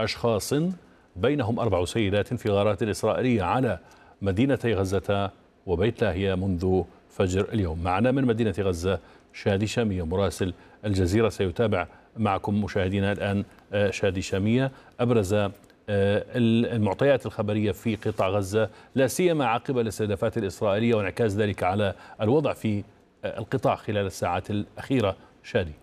أشخاص بينهم 4 سيدات في غارات إسرائيلية على مدينتي غزة وبيت لاهيا منذ فجر اليوم. معنا من مدينة غزة شادي شامية مراسل الجزيرة، سيتابع معكم مشاهدينا الآن شادي شامية أبرز المعطيات الخبرية في قطاع غزة، لا سيما عقب الاستهدافات الإسرائيلية وانعكاس ذلك على الوضع في القطاع خلال الساعات الأخيرة. شادي.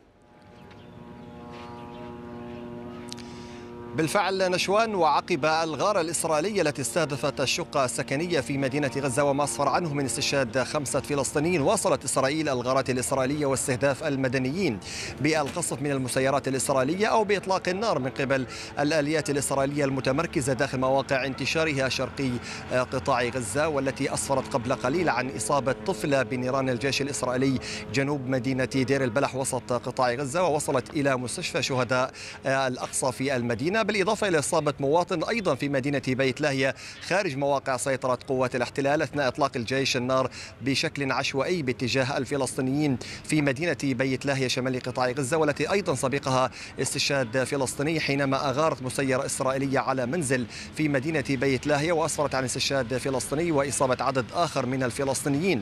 بالفعل نشوان، وعقب الغارة الإسرائيلية التي استهدفت الشقة السكنية في مدينة غزة وما أسفر عنه من استشهاد 5 فلسطينيين، واصلت إسرائيل الغارات الإسرائيلية واستهداف المدنيين بالقصف من المسيرات الإسرائيلية أو بإطلاق النار من قبل الآليات الإسرائيلية المتمركزة داخل مواقع انتشارها شرقي قطاع غزة، والتي أسفرت قبل قليل عن إصابة طفلة بنيران الجيش الإسرائيلي جنوب مدينة دير البلح وسط قطاع غزة، ووصلت إلى مستشفى شهداء الأقصى في المدينة، بالإضافة إلى إصابة مواطن أيضا في مدينة بيت لاهيا خارج مواقع سيطرة قوات الاحتلال أثناء إطلاق الجيش النار بشكل عشوائي باتجاه الفلسطينيين في مدينة بيت لاهيا شمال قطاع غزة، والتي أيضا سبقها استشهاد فلسطيني حينما أغارت مسيرة إسرائيلية على منزل في مدينة بيت لاهيا وأسفرت عن استشهاد فلسطيني وإصابة عدد آخر من الفلسطينيين.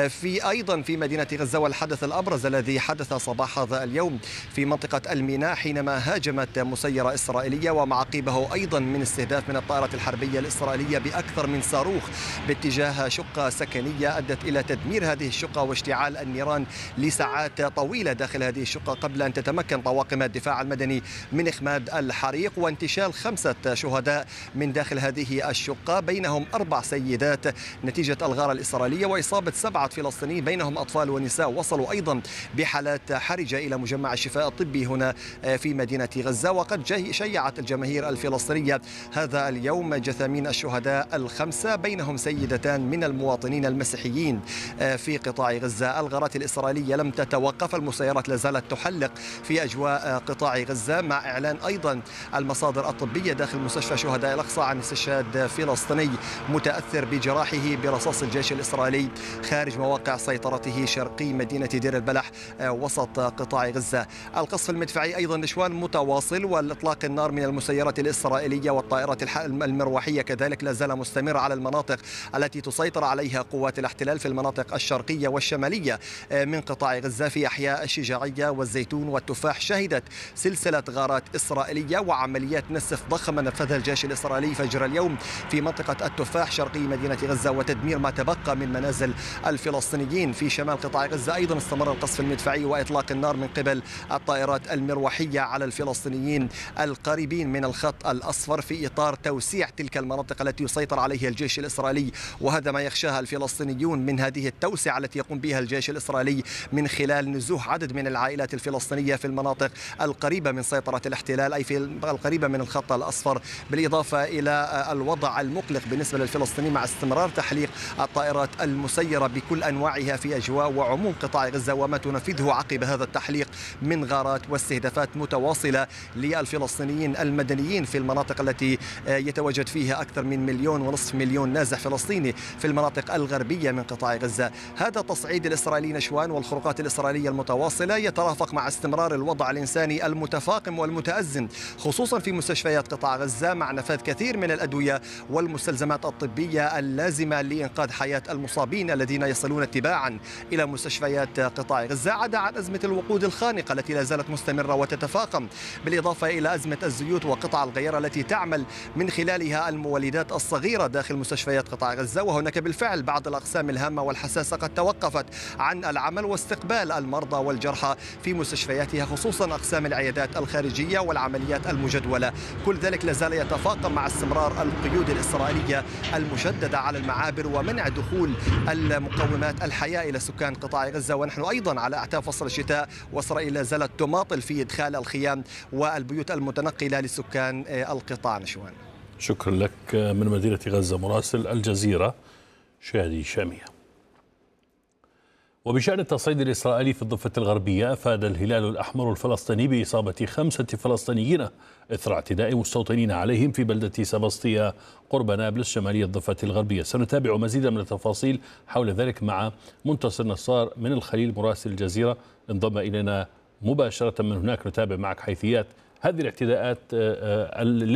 في أيضا في مدينة غزة، والحدث الأبرز الذي حدث صباح هذا اليوم في منطقة الميناء حينما هاجمت مسيرة إسرائيلية ومع عقبه أيضا من استهداف من الطائرات الحربية الإسرائيلية بأكثر من صاروخ باتجاه شقة سكنية أدت إلى تدمير هذه الشقة واشتعال النيران لساعات طويلة داخل هذه الشقة قبل أن تتمكن طواقم الدفاع المدني من إخماد الحريق وانتشال 5 شهداء من داخل هذه الشقة، بينهم 4 سيدات نتيجة الغارة الإسرائيلية، وإصابة 7 فلسطينيين بينهم أطفال ونساء وصلوا أيضا بحالات حرجة إلى مجمع الشفاء الطبي هنا في مدينة غزة. وقد شيعت الجماهير الفلسطينية هذا اليوم جثامين الشهداء ال5 بينهم سيدتان من المواطنين المسيحيين في قطاع غزة. الغارات الإسرائيلية لم تتوقف، المسيرات لا زالت تحلق في أجواء قطاع غزة، مع إعلان أيضا المصادر الطبية داخل مستشفى شهداء الأقصى عن استشهاد فلسطيني متأثر بجراحه برصاص الجيش الإسرائيلي خارج مواقع سيطرته شرقي مدينة دير البلح وسط قطاع غزة. القصف المدفعي أيضا نشوان متواصل، والإطلاق النار من المسيرات الإسرائيلية والطائرات المروحية كذلك لا زال مستمر على المناطق التي تسيطر عليها قوات الاحتلال في المناطق الشرقية والشمالية من قطاع غزة. في أحياء الشجاعية والزيتون والتفاح شهدت سلسلة غارات إسرائيلية وعمليات نسف ضخمة نفذها الجيش الإسرائيلي فجر اليوم في منطقة التفاح شرقي مدينة غزة وتدمير ما تبقى من منازل الفلسطينيين. في شمال قطاع غزة أيضا استمر القصف المدفعي وإطلاق النار من قبل الطائرات المروحية على الفلسطينيين القريبين من الخط الأصفر في إطار توسيع تلك المناطق التي يسيطر عليها الجيش الإسرائيلي، وهذا ما يخشاها الفلسطينيون من هذه التوسعة التي يقوم بها الجيش الإسرائيلي من خلال نزوح عدد من العائلات الفلسطينية في المناطق القريبة من سيطرة الاحتلال أي في القريبة من الخط الأصفر، بالإضافة إلى الوضع المقلق بالنسبة للفلسطينيين مع استمرار تحليق الطائرات المسيرة بكل أنواعها في أجواء وعموم قطاع غزة وما تنفذه عقب هذا التحليق من غارات واستهدافات متواصلة للفلسطينيين المدنيين في المناطق التي يتواجد فيها أكثر من 1.5 مليون نازح فلسطيني في المناطق الغربية من قطاع غزة. هذا تصعيد الإسرائيلي نشوان والخروقات الإسرائيلية المتواصلة يترافق مع استمرار الوضع الإنساني المتفاقم والمتأزم خصوصا في مستشفيات قطاع غزة مع نفاذ كثير من الأدوية والمستلزمات الطبية اللازمة لإنقاذ حياة المصابين الذين يصلون تباعا إلى مستشفيات قطاع غزة، عدا عن أزمة الوقود الخانقة التي لا زالت مستمرة وتتفاقم، بالإضافة إلى أزمة الزيوت وقطع الغيار التي تعمل من خلالها المولدات الصغيرة داخل مستشفيات قطاع غزة. وهناك بالفعل بعض الأقسام الهامة والحساسة قد توقفت عن العمل واستقبال المرضى والجرحى في مستشفياتها، خصوصا أقسام العيادات الخارجية والعمليات المجدولة. كل ذلك لا زال يتفاقم مع استمرار القيود الإسرائيلية المشددة على المعابر ومنع دخول المقومات الحياة إلى سكان قطاع غزة. ونحن أيضا على أعتاب فصل الشتاء، وإسرائيل لا زالت تماطل في إدخال الخيام والبيوت المتنقلة لسكان القطاع. نشوان، شكرا لك من مدينة غزة مراسل الجزيرة شادي شامية. وبشأن التصعيد الإسرائيلي في الضفة الغربية، أفاد الهلال الأحمر الفلسطيني بإصابة 5 فلسطينيين إثر اعتداء مستوطنين عليهم في بلدة سبسطية قرب نابلس شمالية الضفة الغربية. سنتابع مزيدا من التفاصيل حول ذلك مع منتصر نصار من الخليل مراسل الجزيرة، انضم إلينا مباشرة من هناك. نتابع معك حيثيات هذه الاعتداءات